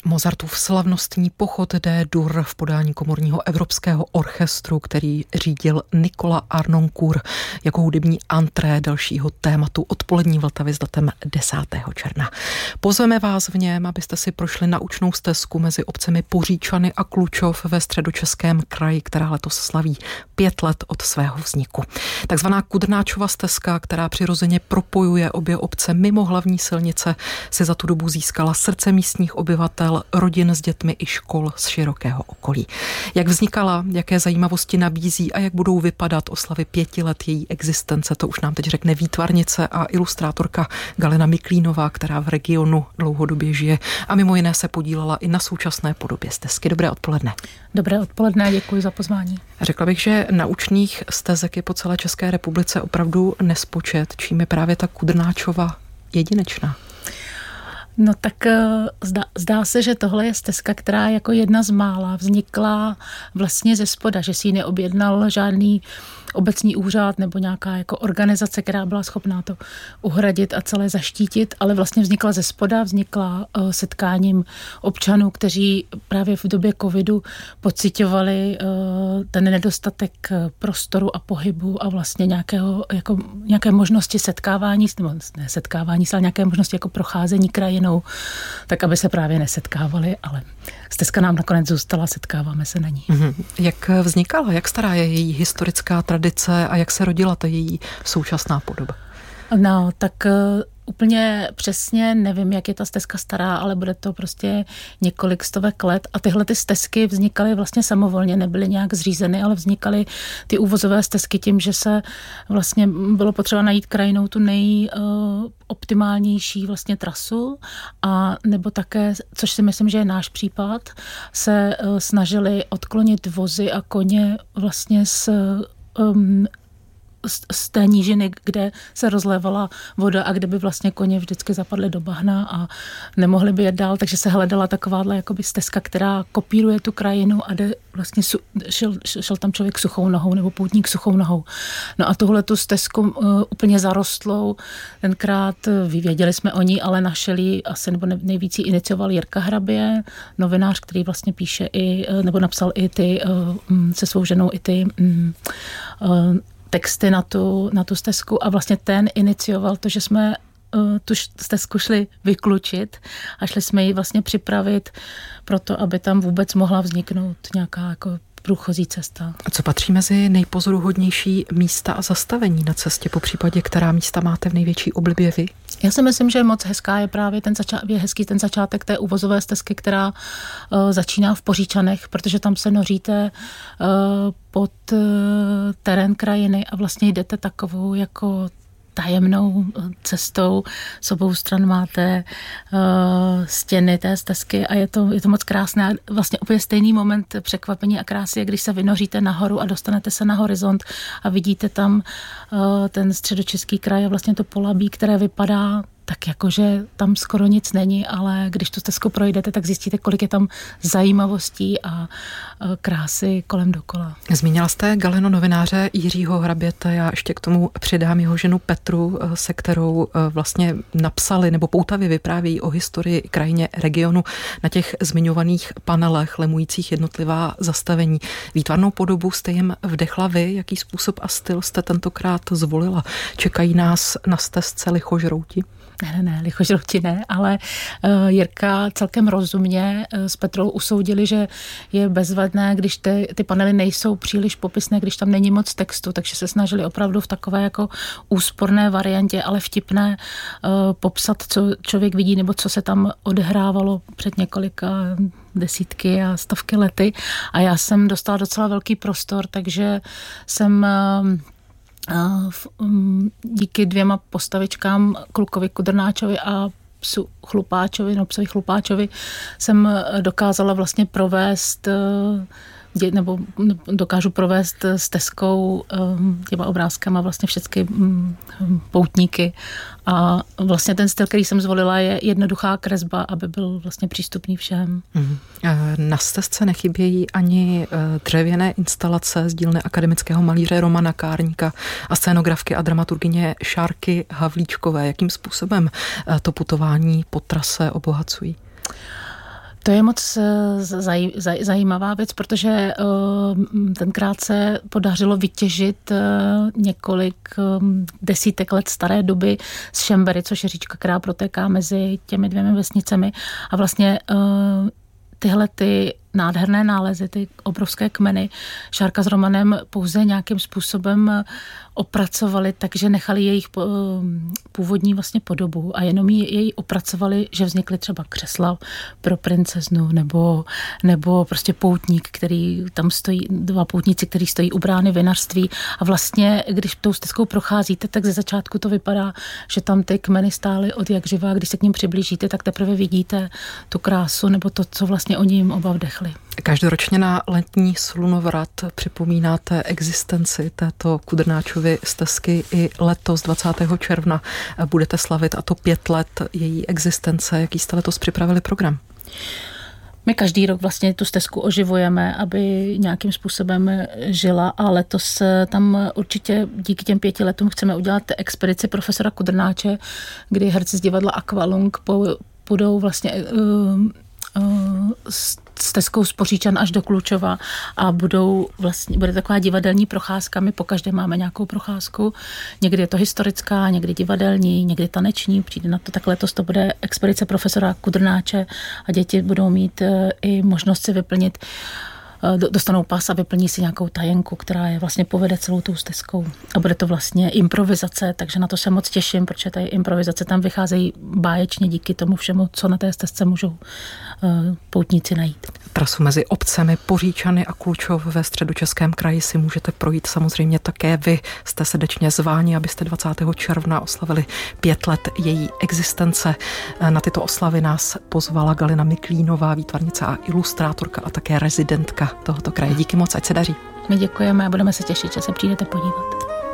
Mozartův slavnostní pochod D-dur v podání komorního evropského orchestru, který řídil Nicolas Harnoncourt jako hudební antré dalšího tématu Odpolední Vltavy s datem 10. června. Pozveme vás v něm, abyste si prošli naučnou stezku mezi obcemi Poříčany a Klučov ve Středočeském kraji, která letos slaví 5 let od svého vzniku. Takzvaná Kudrnáčova stezka, která přirozeně propojuje obě obce mimo hlavní silnice, si za tu dobu získala srdce místních obyvatel, rodin s dětmi i škol z širokého okolí. Jak vznikala, jaké zajímavosti nabízí a jak budou vypadat oslavy 5 let její existence, to už nám teď řekne výtvarnice a ilustrátorka Galina Miklínová, která v regionu dlouhodobě žije a mimo jiné se podílela i na současné podobě stezky. Dobré odpoledne. Dobré odpoledne, děkuji za pozvání. Řekla bych, že naučných stezek je po celé České republice opravdu nespočet, čím je právě ta Kudrnáčova jedinečná. No tak zdá se, že tohle je stezka, která jako jedna z mála vznikla vlastně ze spoda, že si ji neobjednal žádný obecní úřad nebo nějaká jako organizace, která byla schopná to uhradit a celé zaštítit, ale vlastně vznikla ze spoda, vznikla setkáním občanů, kteří právě v době covidu pociťovali ten nedostatek prostoru a pohybu a vlastně nějaké možnosti setkávání, nebo ne setkávání, ale nějaké možnosti jako procházení krajinou, tak aby se právě nesetkávali, ale stezka nám nakonec zůstala, setkáváme se na ní. Jak vznikala, jak stará je její historická tradice a jak se rodila ta její současná podoba? No, tak úplně přesně nevím, jak je ta stezka stará, ale bude to prostě několik stovek let a tyhle ty stezky vznikaly vlastně samovolně, nebyly nějak zřízeny, ale vznikaly ty úvozové stezky tím, že se vlastně bylo potřeba najít krajinou tu optimálnější vlastně trasu a nebo také, což si myslím, že je náš případ, se snažili odklonit vozy a koně vlastně z té nížiny, kde se rozlévala voda a kde by vlastně koně vždycky zapadly do bahna a nemohli by jet dál, takže se hledala takováhle jakoby stezka, která kopíruje tu krajinu a jde vlastně šel tam člověk suchou nohou nebo poutník suchou nohou. No a tuhle tu stezku úplně zarostlou, tenkrát vyvěděli jsme o ní, ale našel ji asi nebo nejvíc inicioval Jirka Hrabě, novinář, který vlastně píše i, nebo napsal i ty, se svou ženou i ty texty na tu stezku a vlastně ten inicioval to, že jsme tu stezku šli vyklučit a šli jsme ji vlastně připravit pro to, aby tam vůbec mohla vzniknout nějaká jako průchozí cesta. A co patří mezi nejpozoruhodnější místa a zastavení na cestě, po případě, která místa máte v největší oblibě vy? Já si myslím, že moc hezká je právě hezký ten začátek té uvozové stezky, která začíná v Poříčanech, protože tam se noříte pod terén krajiny a vlastně jdete takovou jako tajemnou cestou. S obou stran máte stěny té stezky a je to moc krásné. Vlastně úplně stejný moment překvapení a krásy, když se vynoříte nahoru a dostanete se na horizont a vidíte tam ten Středočeský kraj a vlastně to Polabí, které vypadá tak jakože tam skoro nic není, ale když tu stezku projdete, tak zjistíte, kolik je tam zajímavostí a krásy kolem dokola. Zmínila jste, Galino, novináře Jiřího Hraběte, já ještě k tomu přidám jeho ženu Petru, se kterou vlastně napsali nebo poutavě vyprávějí o historii krajině regionu na těch zmiňovaných panelech lemujících jednotlivá zastavení. Výtvarnou podobu jste jim vdechla vy, jaký způsob a styl jste tentokrát zvolila? Čekají nás na stezce lichožrouti? Ne, lichožrouti ne, ale Jirka celkem rozumně s Petrou usoudili, že je bezvadné, když ty panely nejsou příliš popisné, když tam není moc textu, takže se snažili opravdu v takové jako úsporné variantě, ale vtipné popsat, co člověk vidí, nebo co se tam odehrávalo před několika desítky a stovky lety. A já jsem dostala docela velký prostor, takže jsem díky 2 postavičkám, klukovi Kudrnáčovi a psu Chlupáčovi, psovi Chlupáčovi, jsem dokázala vlastně provést nebo dokážu provést stezkou těma obrázkama vlastně všechny poutníky. A vlastně ten styl, který jsem zvolila, je jednoduchá kresba, aby byl vlastně přístupný všem. Na stezce nechybějí ani dřevěné instalace z dílny akademického malíře Romana Kárníka a scénografky a dramaturgyně Šárky Havlíčkové. Jakým způsobem to putování po trase obohacují? To je moc zajímavá věc, protože tenkrát se podařilo vytěžit několik desítek let staré doby z Šembery, což je říčka, která protéká mezi těmi dvěmi vesnicemi. A vlastně tyhle ty nádherné nálezy, ty obrovské kmeny, Šárka s Romanem pouze nějakým způsobem opracovali, takže nechali jejich původní vlastně podobu a jenom jej opracovali, že vznikly třeba křesla pro princeznu nebo prostě poutník, který tam stojí, dva poutníci, který stojí u brány vinařství a vlastně, když tou stezkou procházíte, tak ze začátku to vypadá, že tam ty kmeny stály od jak živá, když se k ním přiblížíte, tak teprve vidíte tu krásu nebo to, co vlastně oni jim oba vdechli. Každoročně na letní slunovrat připomínáte existenci této Kudrnáčovy stezky i letos 20. června budete slavit, a to 5 let její existence. Jaký jste letos připravili program? My každý rok vlastně tu stezku oživujeme, aby nějakým způsobem žila a letos tam určitě díky těm 5 letům chceme udělat expedici profesora Kudrnáče, kdy herci z divadla Aqualung půjdou vlastně stezkou z Poříčan až do Klučova a bude taková divadelní procházka. My pokaždé máme nějakou procházku. Někdy je to historická, někdy divadelní, někdy taneční. Přijde na to, tak letos to bude expedice profesora Kudrnáče a děti budou mít i možnost si vyplnit, dostanou pas a vyplní si nějakou tajenku, která je vlastně povede celou tou stezkou. A bude to vlastně improvizace, takže na to se moc těším, protože ty improvizace tam vycházejí báječně díky tomu všemu, co na té stezce můžou poutníci najít. Trasu mezi obcemi Poříčany a Klučov ve Středočeském kraji si můžete projít samozřejmě také vy. Jste srdečně zváni, abyste 20. června oslavili 5 let její existence. Na tyto oslavy nás pozvala Galina Miklínová, výtvarnice a ilustrátorka a také rezidentka tohoto kraje. Díky moc, ať se daří. My děkujeme a budeme se těšit, že se přijdete podívat.